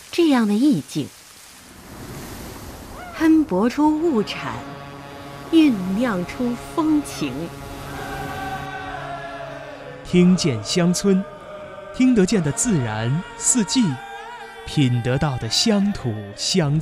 这样的意境，喷薄出物产，酝酿出风情。 听见乡村，听得见的自然四季，品得到的乡土乡